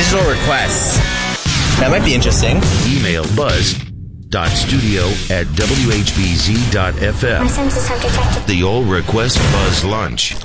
digital requests. That might be interesting. Email buzz.studio@whbz.fm. My senses have detected. The All Request Buzz Lunch.